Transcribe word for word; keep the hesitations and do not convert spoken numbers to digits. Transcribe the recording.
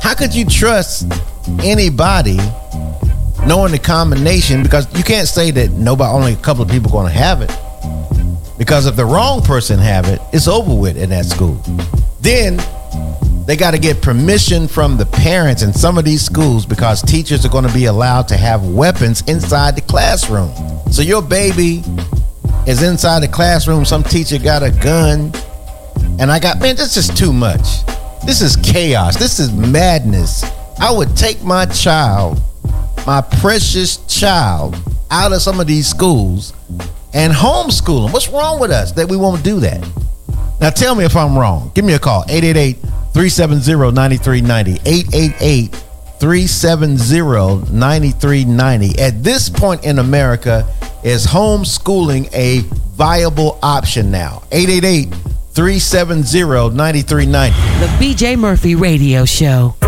how could you trust anybody knowing the combination? Because you can't say that nobody, only a couple of people going to have it. Because if the wrong person have it, it's over with in that school. Then they got to get permission from the parents in some of these schools, because teachers are going to be allowed to have weapons inside the classroom. So your baby is inside the classroom, some teacher got a gun, and I got, man, this is too much. This is chaos. This is madness. I would take my child, my precious child, out of some of these schools and homeschool them. What's wrong with us that we won't do that? Now tell me if I'm wrong. Give me a call, eight eight eight, three seven zero, nine three nine zero, eight eight eight, three seven zero, nine three nine zero. At this point in America, is homeschooling a viable option now? eight eight eight, three seven zero, nine three nine zero. The B J Murphy Radio Show.